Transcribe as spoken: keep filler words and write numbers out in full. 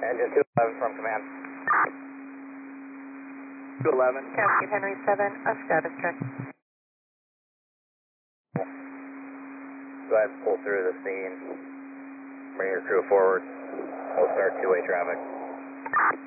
Engine two eleven from command. two eleven. Cascade Henry seven, a status check. Go ahead and pull through the scene. Bring your crew forward. We'll start two-way traffic.